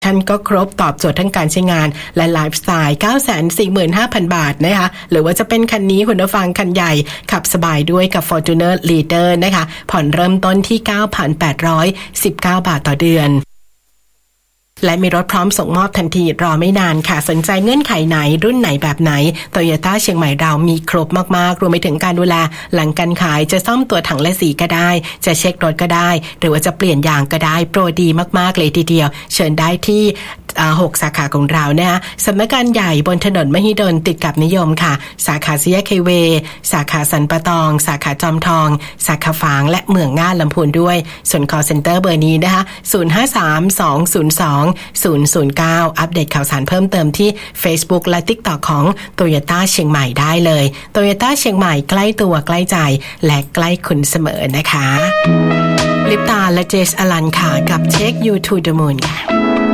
ท่านก็ครบตอบโจทย์ทั้งการใช้งานและไลฟ์สไตล์ 945,000 บาทนะคะหรือว่าจะเป็นคันนี้คุณผู้ฟังคันใหญ่ขับสบายด้วยกับ Fortuner Leader นะคะผ่อนเริ่มต้นที่ 9,819 บาทต่อเดือนและมีรถพร้อมส่งมอบทันทีรอไม่นานค่ะสนใจเงื่อนไขไหนรุ่นไหนแบบไหน Toyota เชียงใหม่เรามีครบมากๆรวมไปถึงการดูแลหลังการขายจะซ่อมตัวถังและสีก็ได้จะเช็ครถก็ได้หรือว่าจะเปลี่ยนยางก็ได้โปรดีมากๆเลยทีเดียวเชิญได้ที่6 สาขาของเรานะคะสำนักงานใหญ่บนถนนมหิดลติดกับนิยมค่ะสาขาสี่แยกไฮเวย์สาขาสันปะตองสาขาจอมทองสาขาฝางและเมืองง่านลำพูนด้วยส่วน call center เบอร์นี้นะคะ0532020009อัปเดตข่าวสารเพิ่มเติมที่ Facebook และ TikTok ของ Toyota เชียงใหม่ได้เลย Toyota เชียงใหม่ใกล้ตัวใกล้ใจและใกล้คุณเสมอนะคะลิปตาและเจสอลันค่ะกับ Take You to the Moon ค่ะ